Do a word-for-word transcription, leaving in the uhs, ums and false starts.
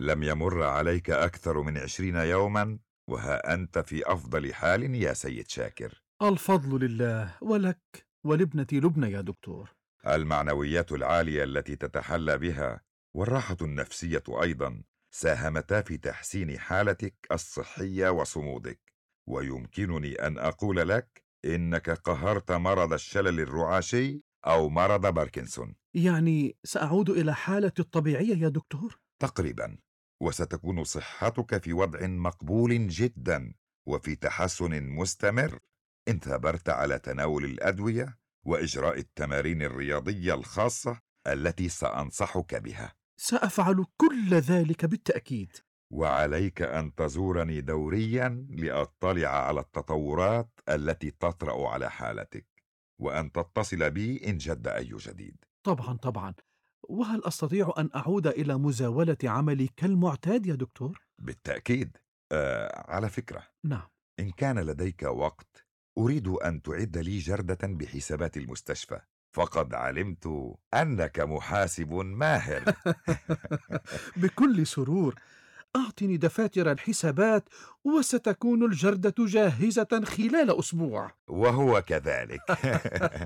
لم يمر عليك أكثر من عشرين يوما وها أنت في أفضل حال يا سيد شاكر. الفضل لله ولك ولابنتي لبنى يا دكتور. المعنويات العالية التي تتحلى بها والراحة النفسية أيضا ساهمتا في تحسين حالتك الصحية وصمودك، ويمكنني أن أقول لك إنك قهرت مرض الشلل الرعاشي أو مرض باركنسون. يعني سأعود إلى حالتي الطبيعية يا دكتور؟ تقريبا، وستكون صحتك في وضع مقبول جدا وفي تحسن مستمر إن ثابرت على تناول الأدوية وإجراء التمارين الرياضية الخاصة التي سأنصحك بها. سأفعل كل ذلك بالتأكيد. وعليك أن تزورني دوريا لأطلع على التطورات التي تطرأ على حالتك، وأن تتصل بي إن جد أي جديد. طبعا طبعا. وهل أستطيع أن أعود إلى مزاولة عملي كالمعتاد يا دكتور؟ بالتأكيد. آه على فكرة، نعم. إن كان لديك وقت أريد أن تعد لي جردة بحسابات المستشفى، فقد علمت أنك محاسب ماهر. بكل سرور. أعطني دفاتر الحسابات وستكون الجردة جاهزة خلال أسبوع. وهو كذلك.